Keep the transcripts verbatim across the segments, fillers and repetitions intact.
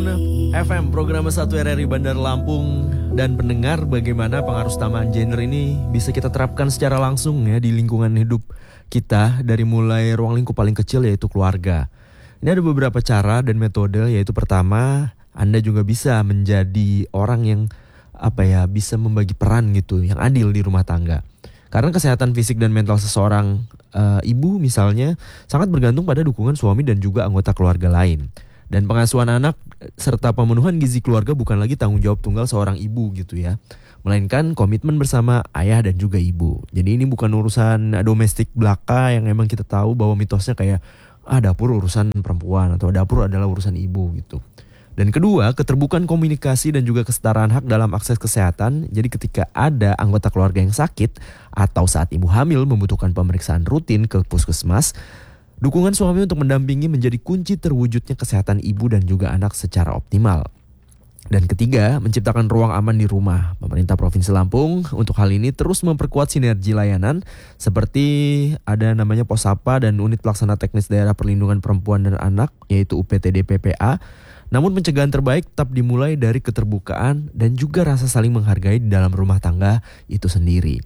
F M, program satu R R I Bandar Lampung. Dan pendengar, bagaimana pengaruh kesamaan gender ini bisa kita terapkan secara langsung ya di lingkungan hidup kita, dari mulai ruang lingkup paling kecil yaitu keluarga. Ini ada beberapa cara dan metode, yaitu pertama, Anda juga bisa menjadi orang yang apa ya bisa membagi peran gitu, yang adil di rumah tangga. Karena kesehatan fisik dan mental seseorang uh, ibu misalnya sangat bergantung pada dukungan suami dan juga anggota keluarga lain. Dan pengasuhan anak serta pemenuhan gizi keluarga bukan lagi tanggung jawab tunggal seorang ibu gitu ya, melainkan komitmen bersama ayah dan juga ibu. Jadi ini bukan urusan domestik belaka yang emang kita tahu bahwa mitosnya kayak ah dapur urusan perempuan atau dapur adalah urusan ibu gitu. Dan kedua, keterbukaan komunikasi dan juga kesetaraan hak dalam akses kesehatan. Jadi ketika ada anggota keluarga yang sakit atau saat ibu hamil membutuhkan pemeriksaan rutin ke puskesmas, dukungan suami untuk mendampingi menjadi kunci terwujudnya kesehatan ibu dan juga anak secara optimal. Dan ketiga, menciptakan ruang aman di rumah. Pemerintah Provinsi Lampung untuk hal ini terus memperkuat sinergi layanan seperti ada namanya Posapa dan Unit Pelaksana Teknis Daerah Perlindungan Perempuan dan Anak yaitu U P T D P P A. Namun pencegahan terbaik tetap dimulai dari keterbukaan dan juga rasa saling menghargai di dalam rumah tangga itu sendiri.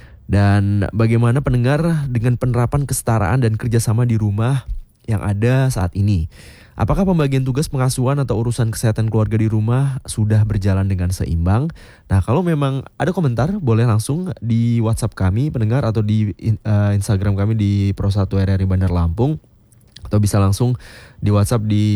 Dan bagaimana pendengar dengan penerapan kesetaraan dan kerjasama di rumah yang ada saat ini? Apakah pembagian tugas pengasuhan atau urusan kesehatan keluarga di rumah sudah berjalan dengan seimbang? Nah, kalau memang ada komentar, boleh langsung di WhatsApp kami pendengar atau di uh, Instagram kami di Pro satu R R I Bandar Lampung. Atau bisa langsung di WhatsApp di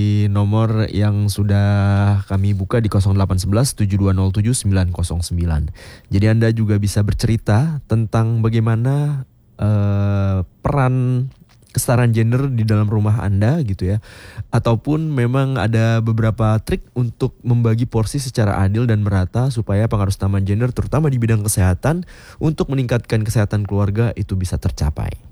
nomor yang sudah kami buka di nol delapan satu satu tujuh dua nol tujuh sembilan nol sembilan. Jadi Anda juga bisa bercerita tentang bagaimana uh, peran kesetaraan gender di dalam rumah Anda gitu ya. Ataupun memang ada beberapa trik untuk membagi porsi secara adil dan merata supaya pengaruh kesetaraan gender terutama di bidang kesehatan untuk meningkatkan kesehatan keluarga itu bisa tercapai.